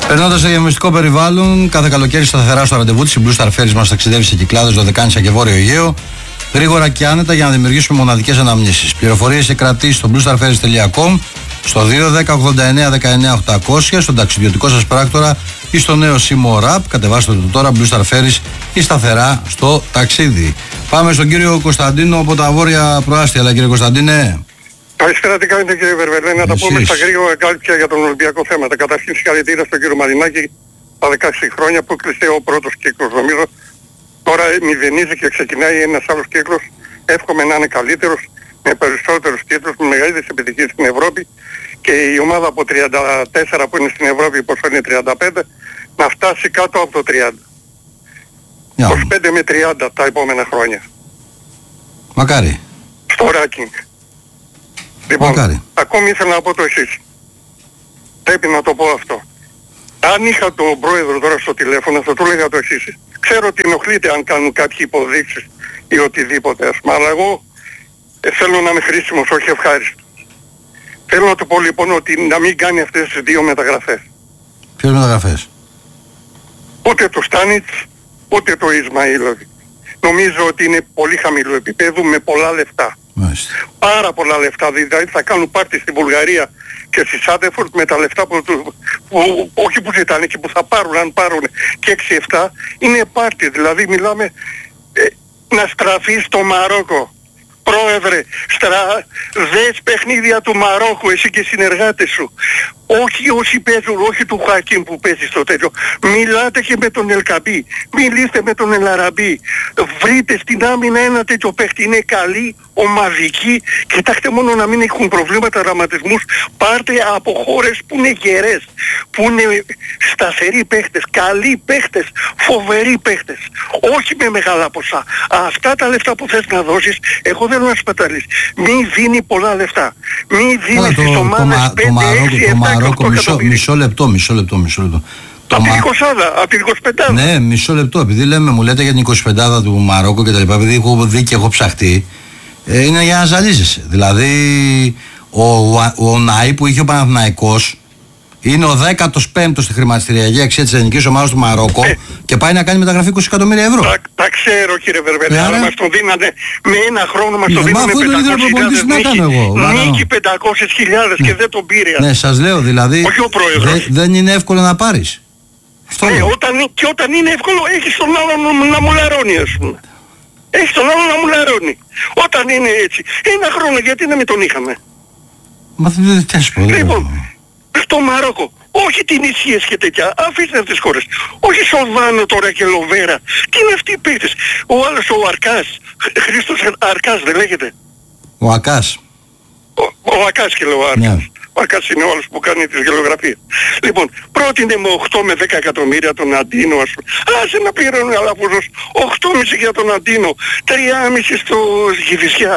Περνώντας σε διαφημιστικό περιβάλλον, κάθε καλοκαίρι σταθερά στο ραντεβού της, η Blue Star Ferries μας ταξιδεύει σε Κυκλάδες, Δωδεκάνησα και Βόρειο Αιγαίο, γρήγορα και άνετα για να δημιουργήσουμε μοναδικές αναμνήσεις. Πληροφορίες και κρατήσεις στο bluestarferries.com, στο 210-89-19-800, στον ταξιδιωτικό σας πράκτορα ή στο νέο Simo App. Κατεβάστε το τώρα, Blue Star Ferries, ή σταθερά στο ταξίδι. Πάμε στον κύριο Κωνσταντίνο από τα Βόρεια Προάστια. Αλλά κύριε Κωνσταντίνε. Καλησπέρα, τι κάνετε κύριε Βερβελέ, να τα πούμε στα γρήγορα κάλυψια για τον Ολυμπιακό θέματα. Καταρχήν συγχαρητήρια στον κύριο Μαρινάκη, τα 16 χρόνια που κλείσε ο πρώτος κύκλος. Νομίζω τώρα μηδενίζει και ξεκινάει ένας άλλος κύκλος. Εύχομαι να είναι καλύτερος, με περισσότερους τίτλους, με μεγαλύτερες επιτυχίες στην Ευρώπη και η ομάδα από 34 που είναι στην Ευρώπη, πόσο είναι 35, να φτάσει κάτω από το 30. 25 με 30 τα επόμενα χρόνια. Μακάρι. Στο ranking. Λοιπόν, ακόμη ήθελα να πω το εξής. Πρέπει να το πω αυτό. Αν είχα τον πρόεδρο τώρα στο τηλέφωνο θα του έλεγα το εξής. Ξέρω ότι ενοχλείται αν κάνουν κάποιοι υποδείξεις ή οτιδήποτε ας πούμε, αλλά εγώ θέλω να είμαι χρήσιμος, όχι ευχάριστος. Θέλω να του πω λοιπόν ότι να μην κάνει αυτές τις δύο μεταγραφές. Ποιες μεταγραφές? Ούτε το Στάνιτς, ούτε το Ισμαήλοβιτς. Νομίζω ότι είναι πολύ χαμηλό επίπεδο με πολλά λεφτά. Μάλιστα. Πάρα πολλά λεφτά, δηλαδή θα κάνουν πάρτι στη Βουλγαρία και στη Σάντεφορτ με τα λεφτά που όχι που ζητάνε και που θα πάρουν, αν πάρουν και 6-7, είναι πάρτι, δηλαδή μιλάμε να στραφεί στο Μαρόκο. Πρόεδρε, δες παιχνίδια του Μαρόκου, εσύ και οι συνεργάτες σου. Όχι όσοι παίζουν, όχι του Χακίμ που παίζει στο τέτοιο. Μιλάτε και με τον Ελκαμπή, μιλήστε με τον Ελαραμπή. Βρείτε στην άμυνα ένα τέτοιο παίχτη, είναι καλή, ομαδική. Κοιτάξτε μόνο να μην έχουν προβλήματα ραματισμούς. Πάρτε από χώρες που είναι γερές, που είναι σταθεροί παίχτες, καλοί παίχτες, φοβεροί παίχτες. Όχι με μεγάλα ποσά. Αυτά τα λεφτά που θες να δώσεις, εγώ δεν να σπαταλείς. Μην δίνει πολλά λεφτά. Μην δίνει στις ομάδες 5, 6, 7. Μισό λεπτό. Από την 20, από την 25. Ναι, μισό λεπτό. Επειδή μου λέτε για την 25 του Μαρόκο και τα λοιπά, επειδή έχω δει και έχω ψαχτεί, είναι για να ζαλίζεσαι. Δηλαδή, ο Νάι που είχε ο Παναθηναϊκός είναι ο 15ος στη χρηματιστηριακή αξία της ελληνικής ομάδας του Μαρόκο και πάει να κάνει μεταγραφή 20 εκατομμύρια ευρώ. Τα ξέρω κύριε Βερβελέ, αλλά μας το δίνανε με ένα χρόνο, μας το δίνανε 500.000 νίκη 500.000 και δεν τον πήρε. Ναι, σας λέω δηλαδή, όχι ο πρόεδρος. Δεν είναι εύκολο να πάρεις. Ναι, όταν είναι εύκολο έχεις τον άλλον να μουλαρώνει ας πούμε. Έχεις τον άλλον να μουλαρώνει. Όταν είναι έτσι, ένα χρόνο γιατί να μην τον είχαμε. Μα δεν λοιπόν, στο Μαρόκο, όχι την Ισίες και τέτοια, αφήστε αυτές τις χώρες. Όχι Σοβάνο τώρα και Λοβέρα. Τι είναι αυτοί οι παίκτες. Ο άλλος ο Αρκάς, Χρήστος Αρκάς δεν λέγεται? Ο Ακάς. Ο Ακάς και λέω Αρκάς. Yeah. Ο Αρκάς είναι ο άλλος που κάνει τη γελογραφία. Λοιπόν, πρότεινε με 8 με 10 εκατομμύρια τον Αντίνο ας πούμε. Άσε να πληρώνουν αλαφούζος 8,5 για τον Αντίνο, 3,5 στο Γηβισιά,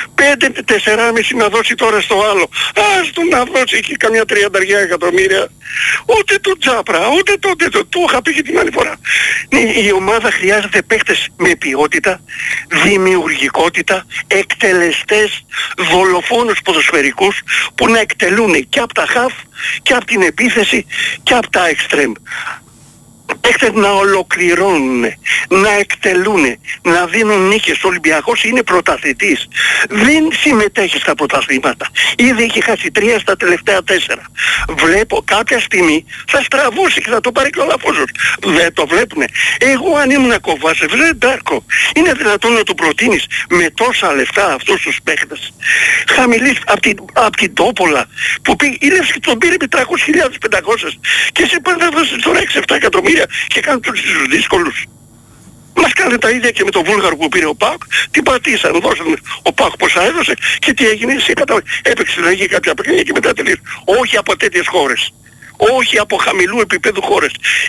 5-4,5 να δώσει τώρα στο άλλο. Ας του να δώσει εκεί καμιά 30 εκατομμύρια. Ούτε το Τζάπρα, ούτε τότε το είχα πει και την άλλη φορά. Η ομάδα χρειάζεται παίχτες με ποιότητα, δημιουργικότητα, εκτελεστές, δολοφόνους ποδοσφαιρικούς που να εκτελούν και από τα χαφ και από την επίθεση και από τα εξτρέμ. Έχετε να ολοκληρώνουν, να εκτελούν, να δίνουν νίκες. Ο Ολυμπιακός είναι πρωταθλητής. Δεν συμμετέχει στα πρωταθλήματα. Ήδη έχει χάσει 3 στα τελευταία 4. Βλέπω κάποια στιγμή θα στραβώσει και θα το πάρει και ο Λαφούζος. Δεν το βλέπουνε. Εγώ αν ήμουν Κοβάσεφ, δεν Ντάρκο. Είναι δυνατόν να του προτείνεις με τόσα λεφτά αυτούς τους παίχτες. Χαμηλής από την Τόπολα που η Λεύσκη τον πήρε με 300.500 και εσύ πάνε να δώσεις τώρα 6-7 εκατομμύρια και κάνουν τους δύσκολους. Μας κάνουν τα ίδια και με τον Βούλγαρο που πήρε ο ΠΑΟΚ. Τι πατήσαν, δώσαν ο ΠΑΟΚ πόσα έδωσε και τι έγινε, έπαιξε να γίνει κάποια παιχνίδια και μετά τελείωσε. Όχι από τέτοιες χώρες. Όχι από χαμηλού επίπεδου χώρες.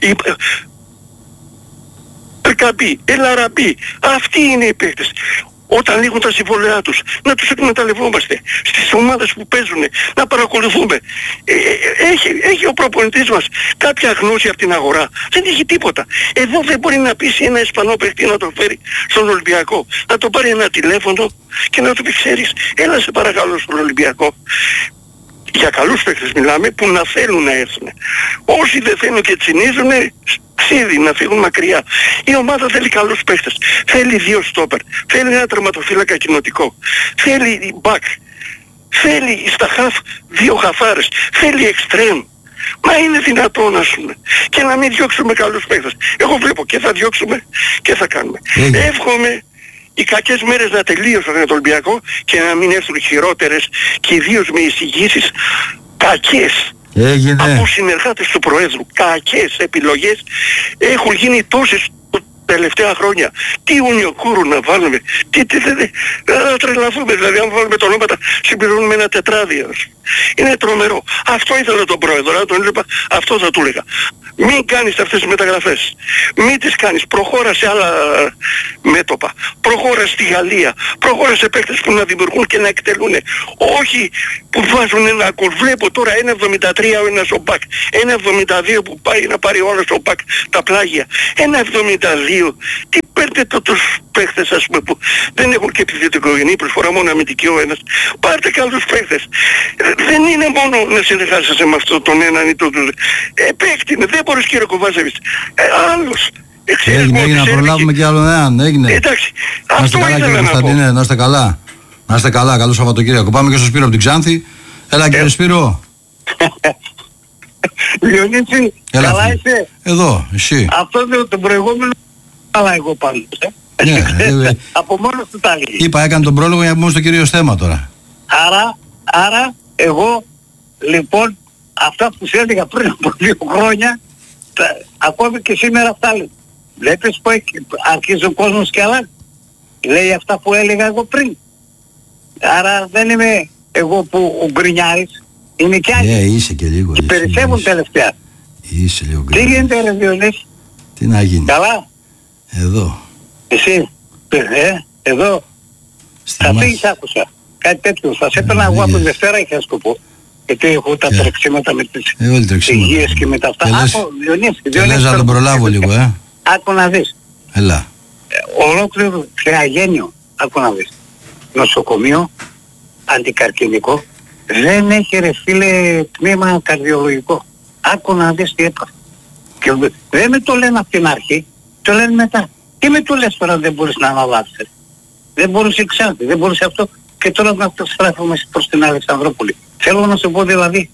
Ελκαμπή, Ελαραμπή, αυτοί είναι οι παίκτες. Όταν λήγουν τα συμβόλαιά τους, να τους εκμεταλλευόμαστε στις ομάδες που παίζουν, να παρακολουθούμε. Έχει ο προπονητής μας κάποια γνώση από την αγορά. Δεν έχει τίποτα. Εδώ δεν μπορεί να πείσει ένα Ισπανό παίχτη να το φέρει στον Ολυμπιακό. Να το πάρει ένα τηλέφωνο και να του πει, ξέρεις, έλα σε παρακαλώ στον Ολυμπιακό. Για καλούς παίκτες μιλάμε που να θέλουν να έρθουν. Όσοι δεν θέλουν και τσινίζουν, ξύδι να φύγουν μακριά. Η ομάδα θέλει καλούς παίκτες. Θέλει 2 στόπερ. Θέλει ένα τερματοφύλακα κοινοτικό. Θέλει μπακ. Θέλει στα χαφ 2 χαφάρες. Θέλει εξτρέμ. Μα είναι δυνατόν, ας πούμε, και να μην διώξουμε καλούς παίκτες. Εγώ βλέπω και θα διώξουμε και θα κάνουμε. Εύχομαι οι κακές μέρες να τελείωσαν για τον Ολυμπιακό και να μην έρθουν χειρότερες, και ιδίως με εισηγήσεις κακές από συνεργάτες του Προέδρου. Κακές επιλογές έχουν γίνει τόσες τελευταία χρόνια. Τι Ουνιοκούρου να βάλουμε, να τρελαθούμε, δηλαδή αν βάλουμε τα ονόματα συμπληρώνουμε ένα τετράδιο. Είναι τρομερό. Αυτό ήθελα τον Πρόεδρο, αν τον έλεγα, αυτό θα του έλεγα. Μην κάνεις αυτές τις μεταγραφές. Μην τις κάνεις. Προχώρα σε άλλα μέτωπα. Προχώρα στη Γαλλία. Προχώρα σε παίκτες που να δημιουργούν και να εκτελούν. Όχι που βάζουν ένα γκολ. Βλέπω τώρα 1,73 ο ένας ο μπακ. 1,72 που πάει να πάρει ο άλλος ο μπακ τα πλάγια. 1,72. Τι παίρνετε τους παίκτες, ας πούμε, που δεν έχουν και επιθετικογενή προσφορά, μόνο αμυντική ο ένας. Πάρτε καλούς παίκτες. Δεν είναι μόνο να συνεργάζεσαι με αυτό τον έναν ή τον άλλο. Παίκτη είναι. Δεν μπορείς, κύριε Κοβάζεβιτς. Άλλος. Έγινε να προλάβουμε και άλλον έναν. Έγινε. Εντάξει. Να είστε καλά, κύριε Κωνσταντίνε. Να είστε καλά. Να είστε καλά. Καλό Σαββατοκύριακο. Πάμε και στο Σπύρο από την Ξάνθη. Έλα, κύριε Σπύρο. Διονύση, καλά είσαι? Εδώ, εσύ. Αυτό το προηγούμενο καλά εγώ πάλι. Από μόνος του τα έλεγε. Είπα, έκανε τον πρόλογο για να πούμε στο κυρίως θέμα τώρα. Άρα εγώ λοιπόν αυτά που σου έλεγα πριν από 2 χρόνια ακόμη και σήμερα αυτά λέω. Βλέπεις που αρχίζει ο κόσμος και αλλάζει. Λέει αυτά που έλεγα εγώ πριν. Άρα δεν είμαι εγώ που ο γκρινιάρης. Είναι κι άλλοι. Είσαι και λίγο. Και περισσεύουν τελευταία. Είσαι λίγο Τι γίνεται ρε Διονύση? Τι να γίνει? Καλά. Εδώ. Εσύ. Εδώ. Θα φύγεις, άκουσα. Κάτι τέτοιο. Θα σε έπαιρνα εγώ από Δευτέρα, είχα σκοπό. Γιατί έχω τα τρεξίματα με τις υγείες και με τα αυτά. Άκου, Διονύση. Και λες να τον προλάβω λίγο, Άκου να δεις. Έλα. Ολόκληρο θεαγένειο. Άκου να δεις. Νοσοκομείο, αντικαρκινικό. Δεν έχει ρε φίλε τμήμα καρδιολογικό. Άκου να δεις τι έπαθε. Και δεν με το λένε από την αρχή, το λένε μετά. Τι με το λες τώρα δεν μπορείς να αναλάβεις? Δεν μπορούσε εξάρτη, δεν μπορούσε αυτό, και τώρα να το στράφουμε προς την Αλεξανδρόπολη. Θέλω να σου πω δηλαδή,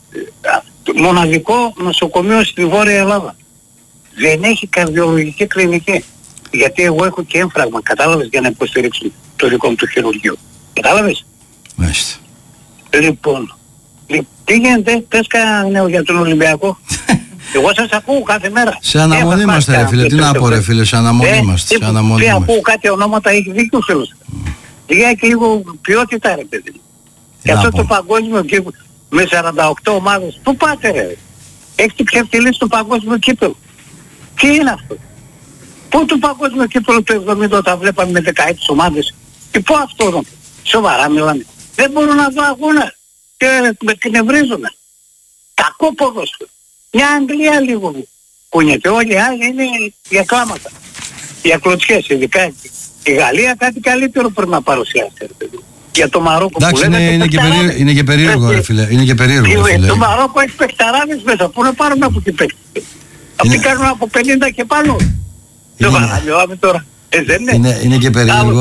μοναδικό νοσοκομείο στη Βόρεια Ελλάδα. Δεν έχει καρδιολογική κλινική. Γιατί εγώ έχω και έμφραγμα, κατάλαβες, για να υποστηρίξουν το δικό μου το χειρουργείο. Κατάλαβες? Μάλιστα. Λοιπόν, τι γίνεται, πες κανένα νέο για τον Ολυμπιακό? Εγώ σας ακούω κάθε μέρα. Σε αναμονή είμαστε ρε φίλε, τι να πω ρε φίλε, σε αναμονή είμαστε. Τι ακούω κάτι ονόματα, έχει δίκιο φίλος. Λίγα και λίγο ποιότητα ρε παιδί. Και αυτό το παγκόσμιο κύπελλο με 48 ομάδες, πού πάτε ρε? Έχετε ξεφτυλίσει το παγκόσμιο κύπελλο. Τι είναι αυτό? Πού το παγκόσμιο κύπελλο του 70 τα βλέπαμε με 16 ομάδες? Και πού αυτό? Σοβαρά μιλάμε. Δεν μπορούν να δω αγώνα και με κνευρίζουνε. Κακό ποδόσφαιρο. Μια Αγγλία λίγο κουνιέται. Όλοι οι άλλοι είναι για κλάματα. Για κλωτσιές ειδικά. Η Γαλλία κάτι καλύτερο πρέπει να παρουσιάσει. Για το Μαρόκο που λέμε. Είναι και περίεργο ρε φίλε. Είναι και περίεργο ρε φίλε. Το Μαρόκο έχει παιχταράδες μέσα. Πού να πάρουμε από την παίκτες? Αυτοί κάνουν από 50 και πάνω. Δεν παραλυόμαι τώρα. Δεν είναι. Είναι και περίεργο.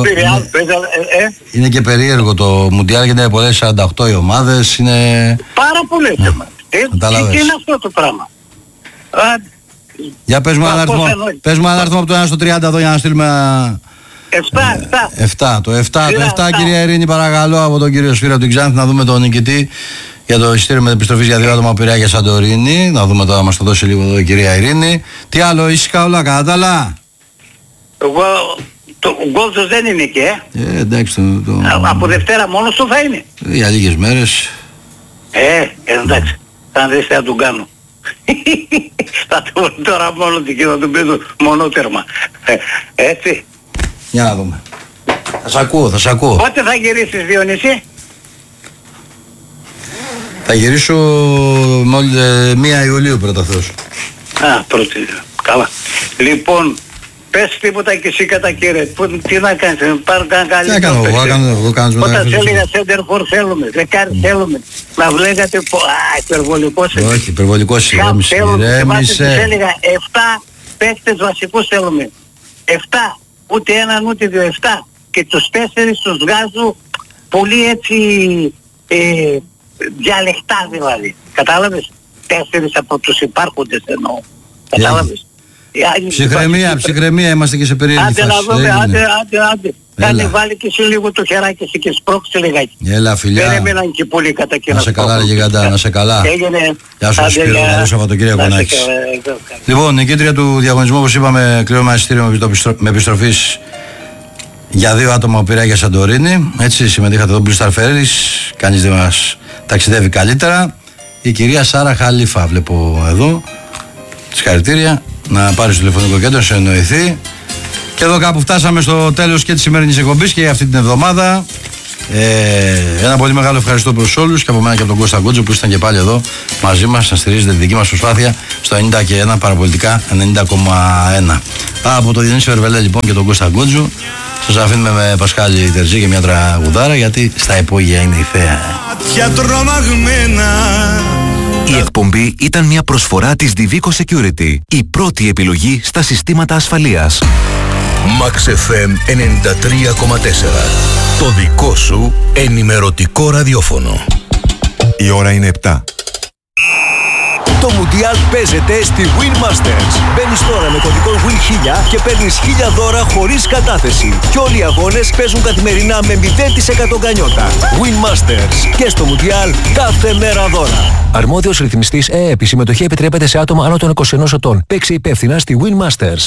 Είναι και περίεργο το Μουντιάλ, γιατί είναι πολλές 48 οι ομάδες. Είναι πάρα πολλές ομάδες. Τι είναι αυτό το πράγμα? Για πες μου ένα αριθμό. Πες μου ένα αριθμό από το 1 στο 30 εδώ για να στείλουμε 7. Το 7 κυρία Ειρήνη, παρακαλώ, από τον κύριο Σπύρο από την Ξάνθη, να δούμε τον νικητή για το εισιτήριο με επιστροφή για 2 άτομα Πειραιά για Σαντορίνη. Να δούμε τώρα, μας το δώσει λίγο εδώ η κυρία Ειρήνη. Τι άλλο, ήσυχα όλα, κατά τα άλλα? Εγώ, το γκολ δεν είναι εκεί, εντάξει. Από Δευτέρα μόνος του θα είναι. Για λίγες μέρες. Εντάξει. Θα δεις τι θα τον κάνω. Θα το βρω τώρα μόνο και θα τον παίζω μονότερμα. Έτσι. Για να δούμε. Θα σ' ακούω. Πότε θα γυρίσεις Διονύση? Θα γυρίσω 1 Ιουλίου πρώτα Θεός. Πρώτη. Καλά. Λοιπόν, Πες τίποτα και εσύ κατά κύριε. Τι να κάνεις, πάρω κανένα καλή. Τι έκανα εγώ, κάνω όταν σε έλεγα center for θέλουμε, δεκάρι θέλουμε. Να βλέπετε, υπερβολικός. Όχι, υπερβολικός, ηρέμησε. Σε έλεγα 7 παίκτες βασικούς θέλουμε. 7, ούτε έναν ούτε 2, 7. Και τους 4 τους βγάζω πολύ έτσι διαλεκτά δηλαδή. Κατάλαβες? 4 από τους υπάρχοντες εννοώ. Κατάλαβες? Ψυχραιμία, είμαστε και σε περίεργη φάση. Άντε να δούμε, άντε. Κάνε βάλει και εσύ λίγο το χεράκι εσύ και σπρώξε λιγάκι. Έλα φιλιά. Περίμεναν και πολύ κατά κοινό. Να σε καλά ρε γιγαντά, να σε καλά. Γεια σου Σπύρο, καλό Σαββατοκύριακο να έχεις. Λοιπόν, νικήτρια του διαγωνισμού, όπως είπαμε, κλείωμα εισιτήριο με επιστροφής για 2 άτομα Πειραιά για Σαντορίνη. Έτσι συμμετείχατε εδώ Blue Star Ferries. Κανείς δεν μας ταξιδεύει καλύτερα. Η κυρία Σάρα Χαλίφα βλέπω εδώ. Συγχαρητήρια. Να πάρει στο τηλεφωνικό κέντρο, σε εννοηθεί. Και εδώ κάπου φτάσαμε στο τέλος και της σημερινής εκπομπής και για αυτή την εβδομάδα. Ένα πολύ μεγάλο ευχαριστώ προς όλους και από μένα και από τον Κώστα Γκότζο που ήσταν και πάλι εδώ μαζί μας να στηρίζετε τη δική μας προσπάθεια στο 90 και 1, παραπολιτικά 90,1. Από το Διονύση Βερβελέ λοιπόν και τον Κώστα Γκότζο σας αφήνουμε με Πασχάλη Τερζή και μια τραγουδάρα, γιατί στα υπόγεια είναι η θέα. Η εκπομπή ήταν μια προσφορά της Divico Security, η πρώτη επιλογή στα συστήματα ασφαλείας. Max FM 93,4. Το δικό σου ενημερωτικό ραδιόφωνο. Η ώρα είναι 7. Το Μουντιάλ παίζεται στη Win Masters. Μπαίνεις τώρα με κωδικό WIN1000 και παίρνεις 1000 δώρα χωρίς κατάθεση. Και όλοι οι αγώνες παίζουν καθημερινά με 0% γκανιότα. Win Masters. Και στο Μουντιάλ κάθε μέρα δώρα. Αρμόδιος ρυθμιστής ΕΕΠ. Η συμμετοχή επιτρέπεται σε άτομα άνω των 21 ετών. Παίξε υπεύθυνα στη Win Masters.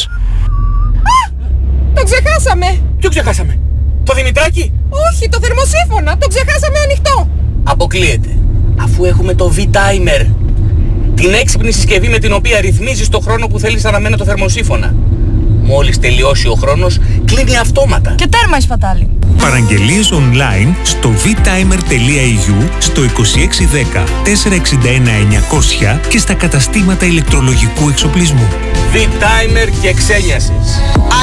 Το ξεχάσαμε! Ποιο ξεχάσαμε? Το Δημητράκι? Όχι, το θερμοσύφωνα! Το ξεχάσαμε ανοιχτό! Αποκλείεται. Αφού έχουμε το V-Timer. Την έξυπνη συσκευή με την οποία ρυθμίζεις το χρόνο που θέλεις να μένει το θερμοσύφωνα. Μόλις τελειώσει ο χρόνος, κλείνει αυτόματα. Και τέρμα η σπατάλη. Παραγγελίες online στο vtimer.eu, στο 2610 461 900 και στα καταστήματα ηλεκτρολογικού εξοπλισμού. V-Timer και ξένιασης.